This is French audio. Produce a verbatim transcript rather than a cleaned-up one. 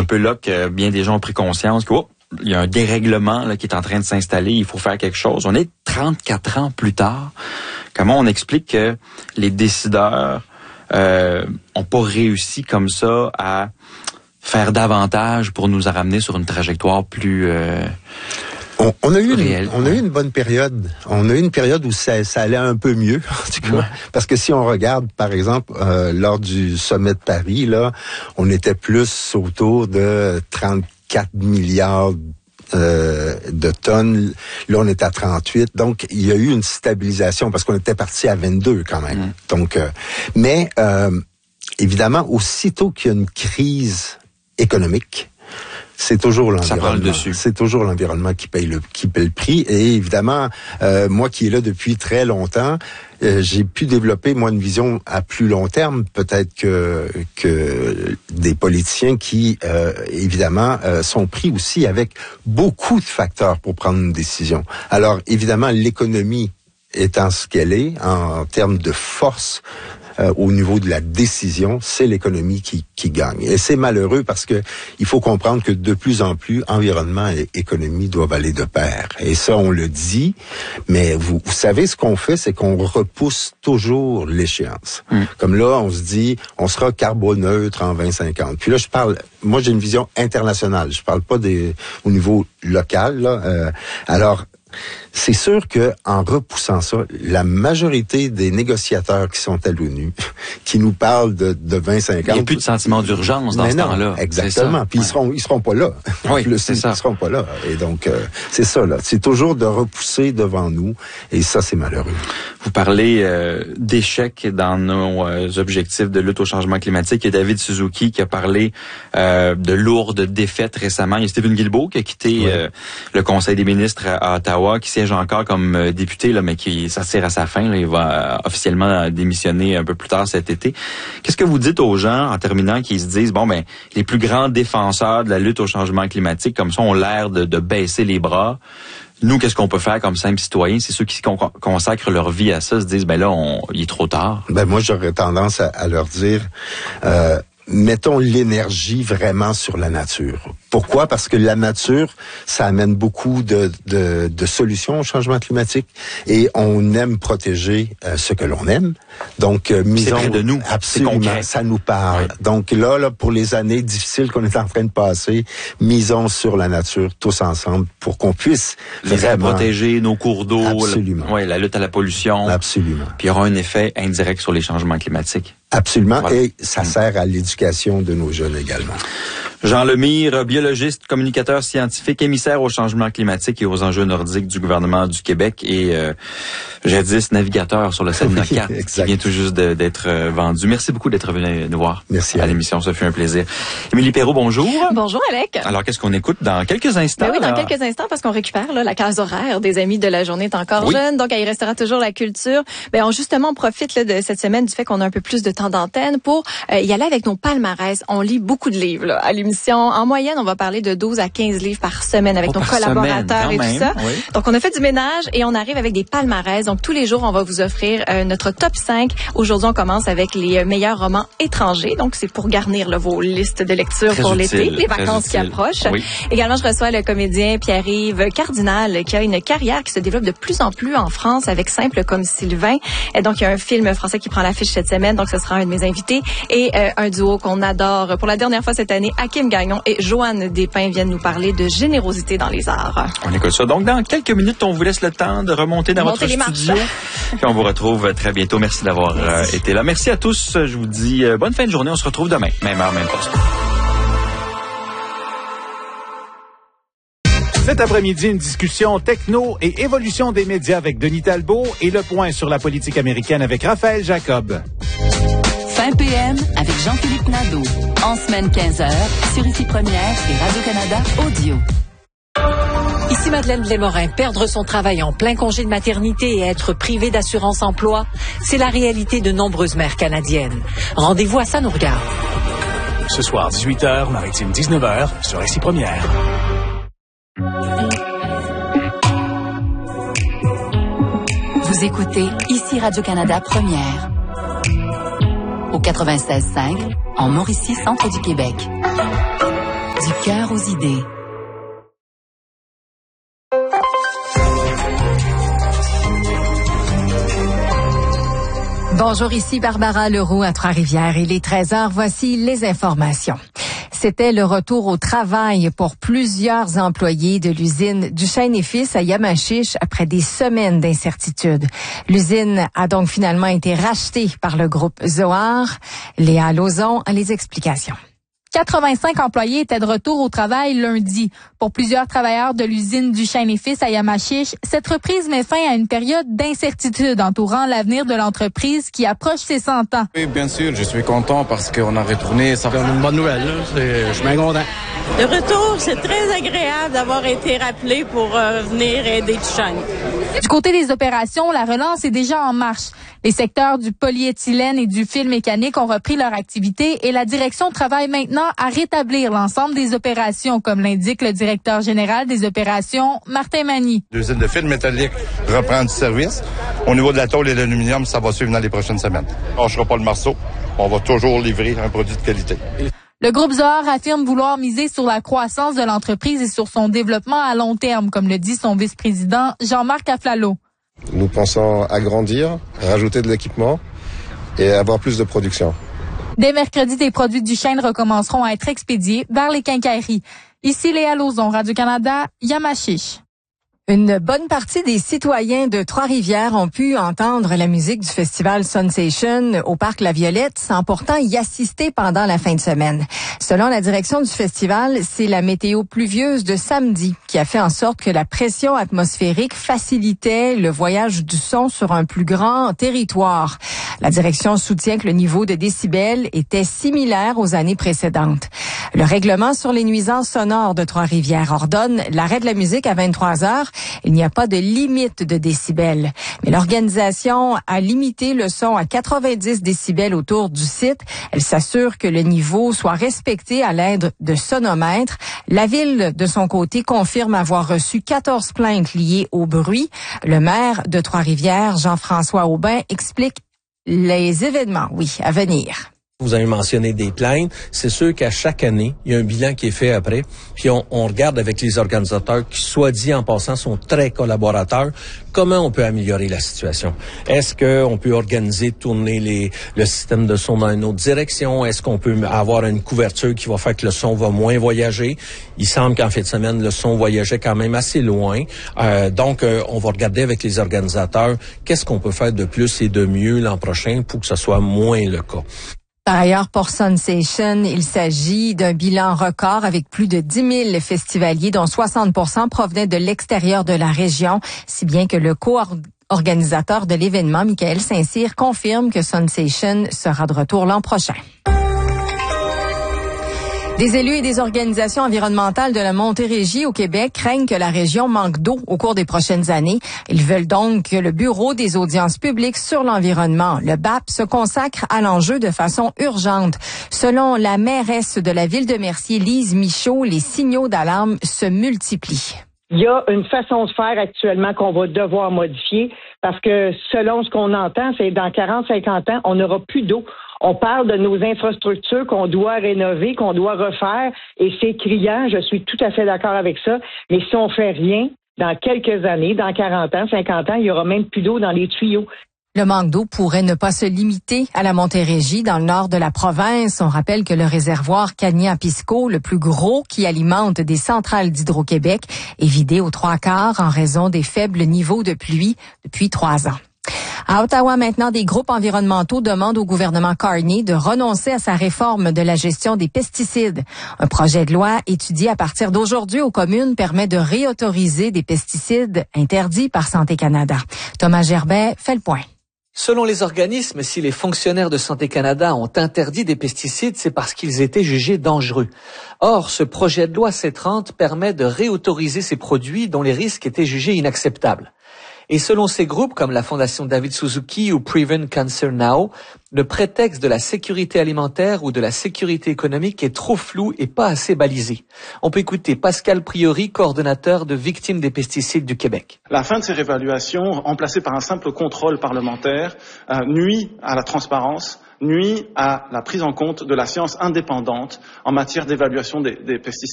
peu là que bien des gens ont pris conscience que oh, il y a un dérèglement là, qui est en train de s'installer, il faut faire quelque chose. On est trente-quatre ans plus tard. Comment on explique que les décideurs euh, ont pas réussi comme ça à faire davantage pour nous ramener sur une trajectoire plus euh, on, on a eu réelle? Une, on a eu une bonne période. On a eu une période où ça, ça allait un peu mieux, en tout cas. Ouais. Parce que si on regarde, par exemple, euh, lors du sommet de Paris, là, on était plus autour de trente-quatre milliards Euh, de tonnes. Là, on est à trente-huit. Donc, il y a eu une stabilisation parce qu'on était parti à vingt-deux quand même. Mmh. Donc, euh, mais euh, évidemment, aussitôt qu'il y a une crise économique, c'est toujours l'environnement. Ça parle dessus. C'est toujours l'environnement qui paye le qui paye le prix. Et évidemment, euh, moi qui est là depuis très longtemps, euh, j'ai pu développer moi une vision à plus long terme, peut-être que que des politiciens qui euh, évidemment euh, sont pris aussi avec beaucoup de facteurs pour prendre une décision. Alors évidemment, l'économie étant ce qu'elle est en, en termes de force. Euh, au niveau de la décision, c'est l'économie qui, qui gagne. Et c'est malheureux parce que il faut comprendre que de plus en plus, environnement et économie doivent aller de pair. Et ça, on le dit, mais vous, vous savez, ce qu'on fait, c'est qu'on repousse toujours l'échéance. Mmh. Comme là, on se dit, on sera carboneutre en vingt cinquante. Puis là, je parle, moi, j'ai une vision internationale. Je parle pas des au niveau local, là. Euh, alors, c'est sûr que en repoussant ça, la majorité des négociateurs qui sont à l'ONU, qui nous parlent de, de vingt cinquante... Il n'y a plus de sentiment d'urgence dans mais ce non, temps-là. Exactement. Puis ouais. ils seront, ils seront pas là. Oui, plus, c'est ils, ça. Ils seront pas là. Et donc, euh, c'est ça, là. C'est toujours de repousser devant nous. Et ça, c'est malheureux. Vous parlez euh, d'échecs dans nos euh, objectifs de lutte au changement climatique. Il y a David Suzuki qui a parlé euh, de lourdes défaites récemment. Il y a Stephen Guilbeault qui a quitté ouais. euh, le Conseil des ministres à, à Ottawa, qui siège encore comme euh, député, là, mais qui ça tire à sa fin. Là, il va euh, officiellement démissionner un peu plus tard cet été. Qu'est-ce que vous dites aux gens, en terminant, qui se disent, bon, ben, les plus grands défenseurs de la lutte au changement climatique, comme ça, ont l'air de, de baisser les bras. Nous, qu'est-ce qu'on peut faire comme simples citoyens? C'est ceux qui con- consacrent leur vie à ça, se disent, ben là, on, il est trop tard. Ben moi, j'aurais tendance à, à leur dire, euh, mettons l'énergie vraiment sur la nature. Pourquoi? Parce que la nature, ça amène beaucoup de, de, de solutions au changement climatique et on aime protéger euh, ce que l'on aime. Donc, euh, misons... C'est près de nous. Absolument, ça nous parle. Oui. Donc là, là, pour les années difficiles qu'on est en train de passer, misons sur la nature tous ensemble pour qu'on puisse les vraiment... protéger, nos cours d'eau. Absolument. La, ouais, la lutte à la pollution. Absolument. Puis il y aura un effet indirect sur les changements climatiques. Absolument. Voilà. Et ça sert à l'éducation de nos jeunes également. Jean Lemire, biologiste, communicateur scientifique, émissaire au changement climatique et aux enjeux nordiques du gouvernement du Québec et euh, jadis navigateur sur le Sedna quatre, oui, qui vient tout juste de, d'être euh, vendu. Merci beaucoup d'être venu nous voir. Merci à, à l'émission, ça fait un plaisir. Émilie Perrault, bonjour. Bonjour Alec. Alors, qu'est-ce qu'on écoute dans quelques instants? Ben oui, dans là? quelques instants, parce qu'on récupère là, la case horaire des Amis de la journée est encore oui. jeune, donc il restera toujours la culture. Ben, on justement on profite là, de cette semaine du fait qu'on a un peu plus de temps d'antenne pour euh, y aller avec nos palmarès. On lit beaucoup de livres là, à l'émission. En moyenne, on va parler de douze à quinze livres par semaine avec oh, nos collaborateurs semaine, et tout ça. Oui. Donc, on a fait du ménage et on arrive avec des palmarès. Donc, tous les jours, on va vous offrir euh, notre top cinq. Aujourd'hui, on commence avec les meilleurs romans étrangers. Donc, c'est pour garnir là, vos listes de lecture très pour utile, l'été, les vacances qui approchent. Oui. Également, je reçois le comédien Pierre-Yves Cardinal qui a une carrière qui se développe de plus en plus en France avec Simple comme Sylvain. Et donc, il y a un film français qui prend l'affiche cette semaine. Donc, ce sera un de mes invités. Et euh, un duo qu'on adore pour la dernière fois cette année, Hakim Gagnon et Joanne Despins viennent nous parler de générosité dans les arts. On écoute ça. Donc, dans quelques minutes, on vous laisse le temps de remonter dans Monter votre studio. Puis on vous retrouve très bientôt. Merci d'avoir euh, été là. Merci à tous. Je vous dis euh, bonne fin de journée. On se retrouve demain. Même heure, même poste. Cet après-midi, une discussion techno et évolution des médias avec Denis Talbot et le point sur la politique américaine avec Raphaël Jacob. Fin P M avec Jean-Philippe Nadeau. En semaine quinze heures, sur Ici Première et Radio-Canada Audio. Ici Madeleine Blais-Morin. Perdre son travail en plein congé de maternité et être privé d'assurance emploi, c'est la réalité de nombreuses mères canadiennes. Rendez-vous à Ça nous regarde. Ce soir, dix-huit heures, Maritime dix-neuf heures, sur Ici Première. Vous écoutez Ici Radio-Canada Première. Au quatre-vingt-seize cinq, en Mauricie, centre du Québec. cœur aux idées. Bonjour, ici Barbara Leroux à Trois-Rivières. Il est treize heures, voici les informations. C'était le retour au travail pour plusieurs employés de l'usine Duchesne et Fils à Yamachiche après des semaines d'incertitude. L'usine a donc finalement été rachetée par le groupe Zohar. Léa Lauzon a les explications. quatre-vingt-cinq employés étaient de retour au travail lundi. Pour plusieurs travailleurs de l'usine Duchesne et Fils à Yamachiche, cette reprise met fin à une période d'incertitude entourant l'avenir de l'entreprise qui approche ses cent ans. Oui, bien sûr, je suis content parce qu'on a retourné. Ça fait une bonne nouvelle, là. Je suis bien content. Le retour, c'est très agréable d'avoir été rappelé pour euh, venir aider Duchesne. Du côté des opérations, la relance est déjà en marche. Les secteurs du polyéthylène et du fil mécanique ont repris leur activité et la direction travaille maintenant à rétablir l'ensemble des opérations, comme l'indique le directeur général des opérations, Martin Magny. L'usine de fil métallique reprend du service. Au niveau de la tôle et de l'aluminium, ça va suivre dans les prochaines semaines. On ne lâchera pas le morceau. On va toujours livrer un produit de qualité. Le groupe Zohar affirme vouloir miser sur la croissance de l'entreprise et sur son développement à long terme, comme le dit son vice-président Jean-Marc Aflalo. Nous pensons agrandir, rajouter de l'équipement et avoir plus de production. Dès mercredi, des produits Duchesne recommenceront à être expédiés vers les quincailleries. Ici Léa Lauzon, Radio-Canada, Yamachiche. Une bonne partie des citoyens de Trois-Rivières ont pu entendre la musique du festival Sensation au Parc La Violette sans pourtant y assister pendant la fin de semaine. Selon la direction du festival, c'est la météo pluvieuse de samedi qui a fait en sorte que la pression atmosphérique facilitait le voyage du son sur un plus grand territoire. La direction soutient que le niveau de décibels était similaire aux années précédentes. Le règlement sur les nuisances sonores de Trois-Rivières ordonne l'arrêt de la musique à vingt-trois heures. Il n'y a pas de limite de décibels. Mais l'organisation a limité le son à quatre-vingt-dix décibels autour du site. Elle s'assure que le niveau soit respecté à l'aide de sonomètres. La ville, de son côté, confirme avoir reçu quatorze plaintes liées au bruit. Le maire de Trois-Rivières, Jean-François Aubin, explique les événements, oui, à venir. Vous avez mentionné des plaintes. C'est sûr qu'à chaque année, il y a un bilan qui est fait après. Puis on, on regarde avec les organisateurs qui, soit dit en passant, sont très collaborateurs. Comment on peut améliorer la situation? Est-ce qu'on peut organiser, tourner les, le système de son dans une autre direction? Est-ce qu'on peut avoir une couverture qui va faire que le son va moins voyager? Il semble qu'en fin de semaine, le son voyageait quand même assez loin. Euh, donc, euh, on va regarder avec les organisateurs qu'est-ce qu'on peut faire de plus et de mieux l'an prochain pour que ce soit moins le cas. Par ailleurs, pour Sensation, il s'agit d'un bilan record avec plus de dix mille festivaliers, dont soixante pour cent provenaient de l'extérieur de la région, si bien que le co-organisateur de l'événement, Michael Saint-Cyr, confirme que Sensation sera de retour l'an prochain. Des élus et des organisations environnementales de la Montérégie au Québec craignent que la région manque d'eau au cours des prochaines années. Ils veulent donc que le Bureau des audiences publiques sur l'environnement, le B A P, se consacre à l'enjeu de façon urgente. Selon la mairesse de la ville de Mercier, Lise Michaud, les signaux d'alarme se multiplient. Il y a une façon de faire actuellement qu'on va devoir modifier parce que selon ce qu'on entend, c'est dans quarante à cinquante ans, on n'aura plus d'eau. On parle de nos infrastructures qu'on doit rénover, qu'on doit refaire, et c'est criant, je suis tout à fait d'accord avec ça, mais si on fait rien, dans quelques années, dans quarante ans, cinquante ans, il y aura même plus d'eau dans les tuyaux. Le manque d'eau pourrait ne pas se limiter à la Montérégie, dans le nord de la province. On rappelle que le réservoir Cagny-Apisco, le plus gros qui alimente des centrales d'Hydro-Québec, est vidé aux trois quarts en raison des faibles niveaux de pluie depuis trois ans. À Ottawa, maintenant, des groupes environnementaux demandent au gouvernement Carney de renoncer à sa réforme de la gestion des pesticides. Un projet de loi étudié à partir d'aujourd'hui aux communes permet de réautoriser des pesticides interdits par Santé Canada. Thomas Gerbet fait le point. Selon les organismes, si les fonctionnaires de Santé Canada ont interdit des pesticides, c'est parce qu'ils étaient jugés dangereux. Or, ce projet de loi C trente permet de réautoriser ces produits dont les risques étaient jugés inacceptables. Et selon ces groupes, comme la Fondation David Suzuki ou Prevent Cancer Now, le prétexte de la sécurité alimentaire ou de la sécurité économique est trop flou et pas assez balisé. On peut écouter Pascal Priori, coordonnateur de Victimes des pesticides du Québec. La fin de ces réévaluations, remplacée par un simple contrôle parlementaire, euh, nuit à la transparence, nuit à la prise en compte de la science indépendante en matière d'évaluation des, des pesticides.